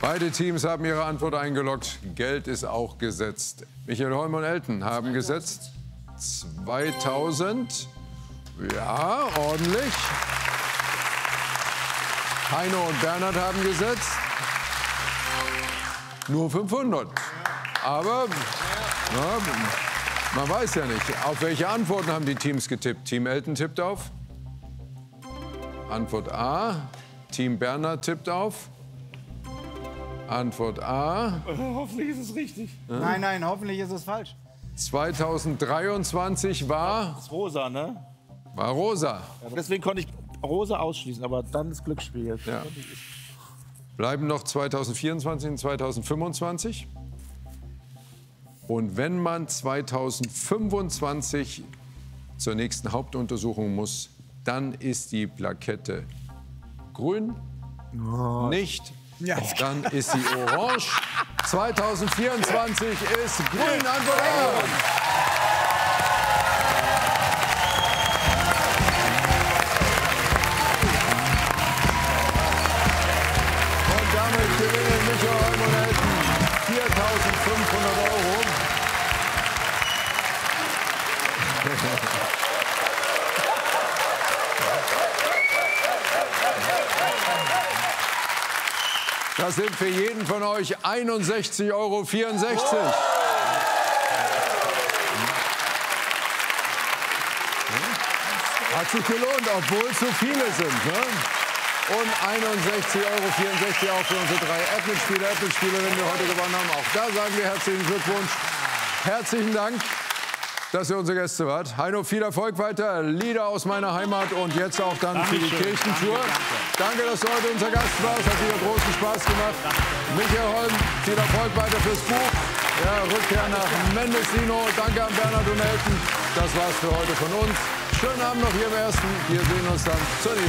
Beide Teams haben ihre Antwort eingeloggt. Geld ist auch gesetzt. Michael Holm und Elton haben gesetzt 2000. Ja, ordentlich. Heino und Bernhard haben gesetzt nur 500. Aber ja, man weiß ja nicht. Auf welche Antworten haben die Teams getippt? Team Elton tippt auf Antwort A. Team Bernhard tippt auf Antwort A. Hoffentlich ist es richtig. Nein, nein, hoffentlich ist es falsch. 2023 war... Das ist rosa, ne? War rosa. Ja, deswegen konnte ich rosa ausschließen, aber dann das Glücksspiel. Ja. Bleiben noch 2024 und 2025. Und wenn man 2025 zur nächsten Hauptuntersuchung muss, dann ist die Plakette grün, nicht. Ja. Dann ist sie orange. 2024 ist grün. Antwort A. Und damit gewinnen Michael Holm und Elton 4.500 Euro. Das sind für jeden von euch 61,64 Euro. Hat sich gelohnt, obwohl es so viele sind. Ne? Und 61,64 Euro auch für unsere 3 Apple-Spielerinnen, die heute gewonnen haben. Auch da sagen wir herzlichen Glückwunsch. Herzlichen Dank, dass ihr unsere Gäste wart. Heino, viel Erfolg weiter. Lieder aus meiner Heimat und jetzt auch dann für die Kirchentour. Danke, dass du heute unser Gast warst. Hat wieder großen Spaß gemacht. Michael Holm, viel Erfolg weiter fürs Buch. Ja, Rückkehr nach Mendocino. Danke an Bernhard und Elton. Das war's für heute von uns. Schönen Abend noch hier im Ersten. Wir sehen uns dann zur nächsten